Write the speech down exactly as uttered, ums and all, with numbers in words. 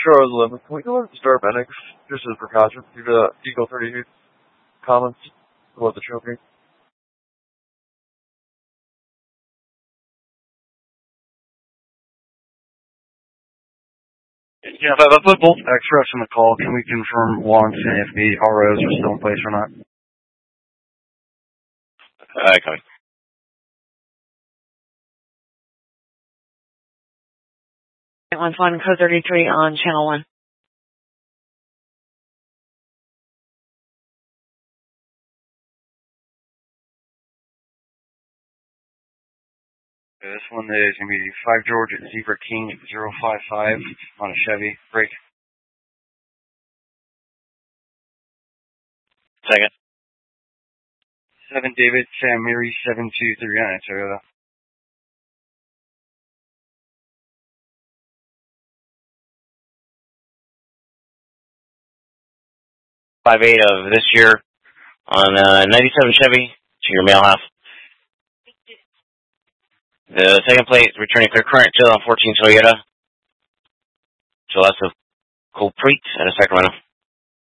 Charles eleven, can we go ahead and start Benix just as a precaution due to Eagle thirty-eight comments about the choking? Yeah, but I put both X-Refs in the call. Can we confirm once if the R Os are still in place or not? Uh, coming. One one code thirty-three on channel one. Okay, this one is going to be five George at Zebra King zero five five on a Chevy. Break. Second. seven David Sam Mary seven two three on Toyota. five eight of this year on uh, ninety-seven Chevy to your mail half. The second plate returning clear current to on fourteen Toyota. So that's a Culprite and a Sacramento.